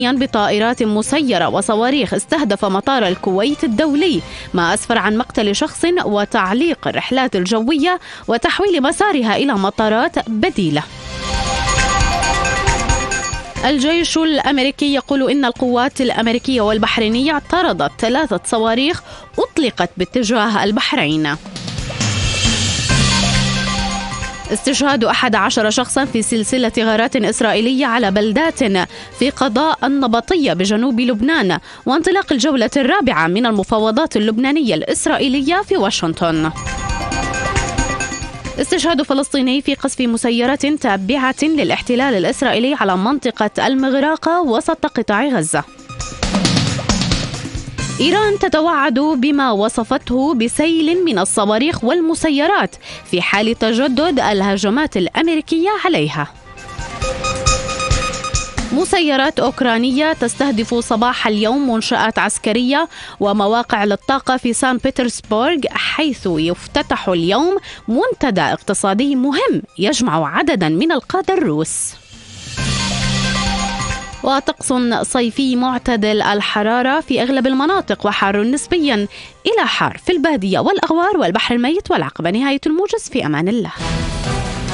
بطائرات مسيرة وصواريخ استهدف مطار الكويت الدولي، ما أسفر عن مقتل شخص وتعليق الرحلات الجوية وتحويل مسارها إلى مطارات بديلة. الجيش الأمريكي يقول إن القوات الأمريكية والبحرينية اعترضت 3 صواريخ أطلقت باتجاه البحرين. استشهاد 11 شخصا في سلسلة غارات إسرائيلية على بلدات في قضاء النبطية بجنوب لبنان، وانطلاق الجولة الرابعة من المفاوضات اللبنانية الإسرائيلية في واشنطن. استشهاد فلسطيني في قصف مسيرة تابعة للاحتلال الإسرائيلي على منطقة المغراقة وسط قطاع غزة. إيران تتوعد بما وصفته بسيل من الصواريخ والمسيرات في حال تجدد الهجمات الأمريكية عليها. مسيرات أوكرانية تستهدف صباح اليوم منشآت عسكرية ومواقع للطاقة في سان بطرسبورغ، حيث يفتتح اليوم منتدى اقتصادي مهم يجمع عددا من القادة الروس. وطقس صيفي معتدل الحرارة في أغلب المناطق، وحار نسبيا إلى حار في البادية والأغوار والبحر الميت والعقبة. نهاية الموجز، في أمان الله.